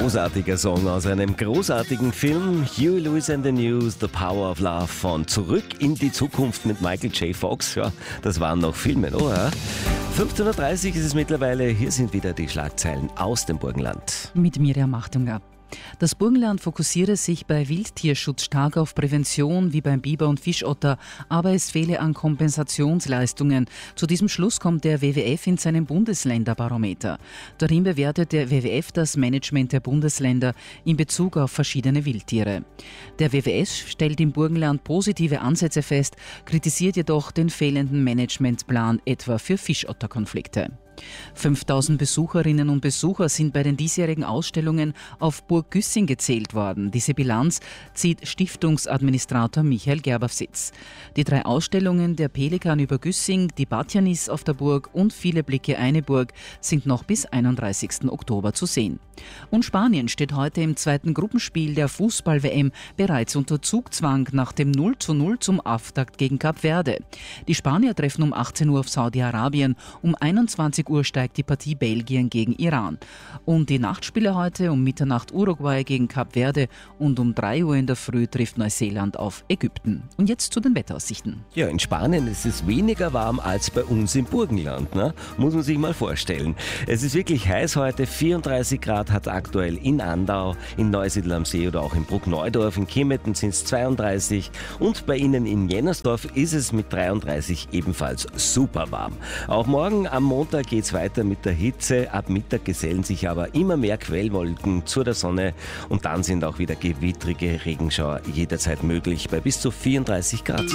großartiger Song aus einem großartigen Film, Huey Lewis and the News, The Power of Love von Zurück in die Zukunft mit Michael J. Fox. Ja, das waren noch Filme, oder? 15.30 Uhr ist es mittlerweile. Hier sind wieder die Schlagzeilen aus dem Burgenland. Mit Miriam Machtunger. Das Burgenland fokussiere sich bei Wildtierschutz stark auf Prävention wie beim Biber und Fischotter, aber es fehle an Kompensationsleistungen. Zu diesem Schluss kommt der WWF in seinem Bundesländerbarometer. Darin bewertet der WWF das Management der Bundesländer in Bezug auf verschiedene Wildtiere. Der WWF stellt im Burgenland positive Ansätze fest, kritisiert jedoch den fehlenden Managementplan etwa für Fischotterkonflikte. 5000 Besucherinnen und Besucher sind bei den diesjährigen Ausstellungen auf Burg Güssing gezählt worden. Diese Bilanz zieht Stiftungsadministrator Michael Gerbersitz. Die 3 Ausstellungen, der Pelikan über Güssing, die Batjanis auf der Burg und Viele Blicke eine Burg, sind noch bis 31. Oktober zu sehen. Und Spanien steht heute im 2. Gruppenspiel der Fußball-WM bereits unter Zugzwang nach dem 0:0 zum Auftakt gegen Kap Verde. Die Spanier treffen um 18 Uhr auf Saudi-Arabien, um 21 Uhr steigt die Partie Belgien gegen Iran. Und die Nachtspiele heute um Mitternacht Uruguay gegen Kap Verde und um 3 Uhr in der Früh trifft Neuseeland auf Ägypten. Und jetzt zu den Wetteraussichten. Ja, in Spanien ist es weniger warm als bei uns im Burgenland, ne? Muss man sich mal vorstellen. Es ist wirklich heiß heute, 34 Grad hat aktuell in Andau, in Neusiedl am See oder auch in Bruckneudorf, in Kimmeten sind es 32 und bei Ihnen in Jennersdorf ist es mit 33 ebenfalls super warm. Auch morgen am Montag geht es weiter mit der Hitze. Ab Mittag gesellen sich aber immer mehr Quellwolken zu der Sonne und dann sind auch wieder gewittrige Regenschauer jederzeit möglich bei bis zu 34 Grad.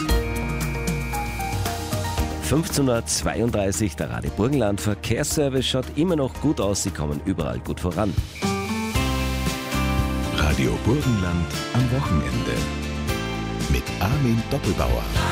15.32 Uhr, der Radio Burgenland Verkehrsservice schaut immer noch gut aus, Sie kommen überall gut voran. Radio Burgenland am Wochenende mit Armin Doppelbauer.